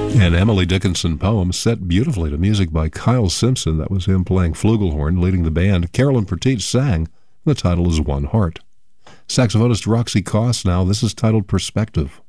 An Emily Dickinson poem set beautifully to music by Kyle Simpson. That was him playing flugelhorn, leading the band. Carolyn Petit sang. The title is One Heart. Saxophonist Roxy Coss now. This is titled Perspective.